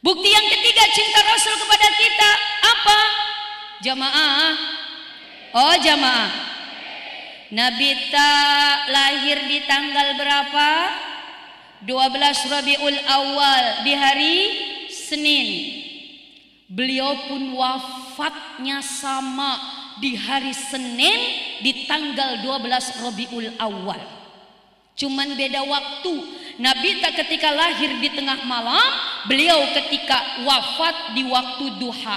Bukti yang ketiga cinta Rasul kepada kita apa? Jamaah. Oh jamaah. Nabi lahir di tanggal berapa? 12 Rabiul Awal di hari Senin. Beliau pun wafatnya sama di hari Senin di tanggal 12 Rabiul Awal. Cuman beda waktu. Nabi ketika lahir di tengah malam, beliau ketika wafat di waktu duha.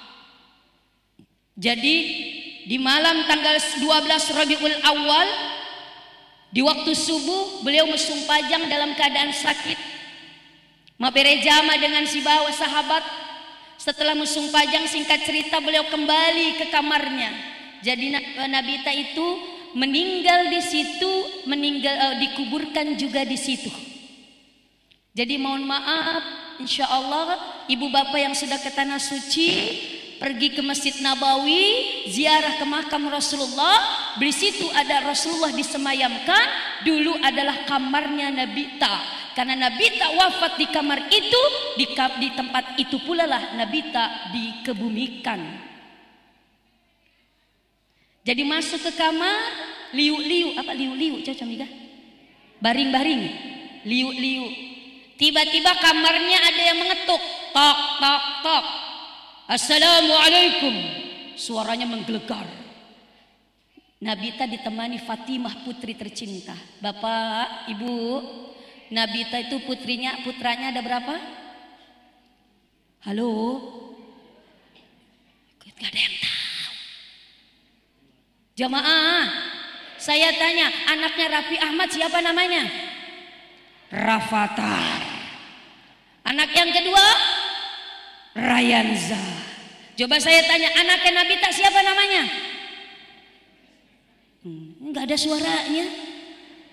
Jadi di malam tanggal 12 Rabiul Awal, di waktu subuh beliau mesum pajang dalam keadaan sakit. Maberejama dengan si bawa sahabat. Setelah mesum pajang, singkat cerita beliau kembali ke kamarnya. Jadi Nabi itu meninggal di situ, dikuburkan juga di situ. Jadi mohon maaf, insya Allah ibu bapak yang sudah ke tanah suci, pergi ke Masjid Nabawi, ziarah ke makam Rasulullah. Di situ ada Rasulullah disemayamkan. Dulu adalah kamarnya Nabi karena Nabi wafat di kamar itu, di tempat itu pula lah Nabi dikebumikan. Jadi masuk ke kamar, liu-liu, apa liu-liu cocok Mika? Baring-baring, liu-liu. Tiba-tiba kamarnya ada yang mengetuk, tok tok tok. Assalamualaikum. Suaranya menggelegar. Nabita ditemani Fatimah putri tercinta. Bapak, Ibu, Nabita itu putranya ada berapa? Halo? Gak ada yang tahu. Jamaah, saya tanya, anaknya Raffi Ahmad siapa namanya? Rafathar. Anak yang kedua? Rayanza. Coba saya tanya, anaknya Nabita siapa namanya? Enggak ada suaranya.